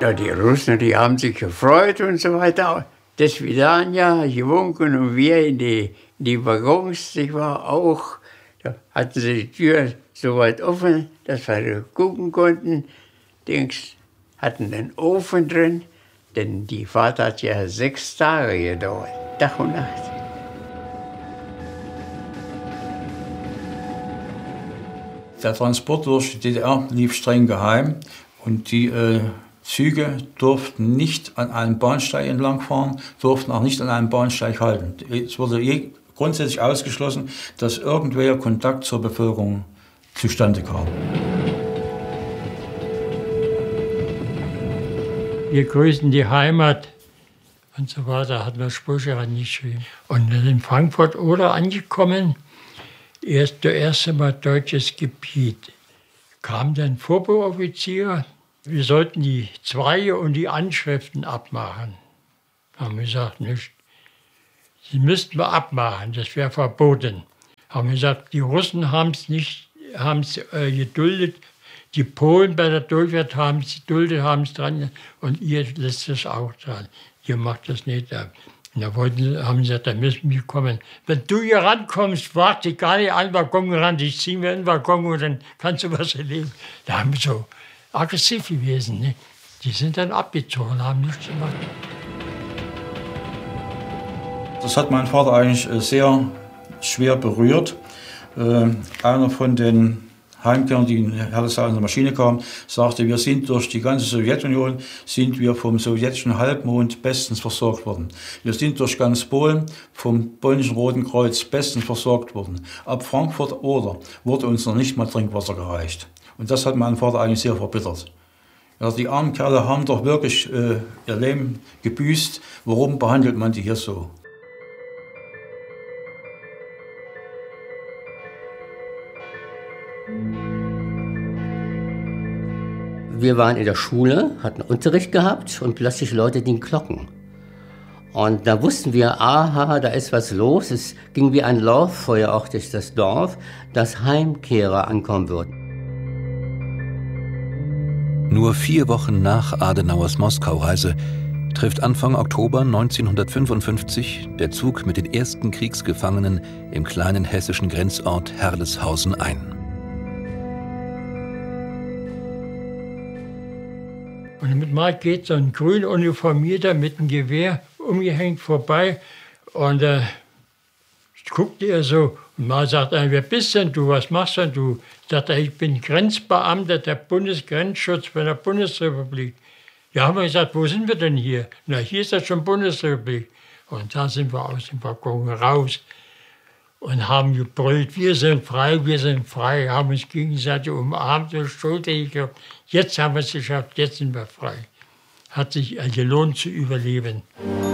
Ja, die Russen, die haben sich gefreut und so weiter. Das Vidania gewunken und wir in die Waggons, ich war auch, da hatten sie die Tür so weit offen, dass wir gucken konnten. Dings hatten den Ofen drin, denn die Fahrt hat ja 6 Tage gedauert, Tag und Nacht. Der Transport durch die DDR lief streng geheim und die Züge durften nicht an einem Bahnsteig entlangfahren, durften auch nicht an einem Bahnsteig halten. Es wurde grundsätzlich ausgeschlossen, dass irgendwer Kontakt zur Bevölkerung zustande kam. Wir grüßen die Heimat und so weiter, hatten wir Sprüche angeschrieben. Und in Frankfurt oder angekommen, das erste Mal deutsches Gebiet, kam dann Vorberuffizier. Wir sollten die Zweige und die Anschriften abmachen. Haben gesagt, nicht. Sie müssten wir abmachen, das wäre verboten. Haben gesagt, die Russen haben es nicht geduldet. Die Polen bei der Durchfahrt haben es geduldet, haben es dran. Und ihr lässt es auch dran. Ihr macht das nicht ab. Und da haben sie gesagt, da müssen wir kommen. Wenn du hier rankommst, warte ich gar nicht an den Waggon ran. Ich ziehe mir in den Waggon und dann kannst du was erleben. Da haben wir so aggressiv gewesen. Ne? Die sind dann abgezogen, haben nichts gemacht. Das hat mein Vater eigentlich sehr schwer berührt. Einer von den Heimkehrern, die in Herstal in der Maschine kamen, sagte, wir sind durch die ganze Sowjetunion, sind wir vom sowjetischen Halbmond bestens versorgt worden. Wir sind durch ganz Polen vom polnischen Roten Kreuz bestens versorgt worden. Ab Frankfurt oder wurde uns noch nicht mal Trinkwasser gereicht. Und das hat meinen Vater eigentlich sehr verbittert. Also die armen Kerle haben doch wirklich ihr Leben gebüßt. Warum behandelt man die hier so? Wir waren in der Schule, hatten Unterricht gehabt und plötzlich läuteten Glocken. Und da wussten wir, aha, da ist was los. Es ging wie ein Lauffeuer auch durch das Dorf, dass Heimkehrer ankommen würden. Nur 4 Wochen nach Adenauers Moskau-Reise trifft Anfang Oktober 1955 der Zug mit den ersten Kriegsgefangenen im kleinen hessischen Grenzort Herleshausen ein. Und mit mal geht so ein grün Uniformierter mit einem Gewehr umgehängt vorbei und guckt er so und mal sagt er, wer bist denn du, was machst denn du? Sagt er, ich bin Grenzbeamter der Bundesgrenzschutz von der Bundesrepublik. Ja, haben wir gesagt, wo sind wir denn hier? Na, hier ist ja schon Bundesrepublik. Und da sind wir aus dem Waggon raus und haben gebrüllt, wir sind frei, haben uns gegenseitig umarmt und Schulter geklopft. Jetzt haben wir es geschafft, jetzt sind wir frei. Hat sich gelohnt zu überleben.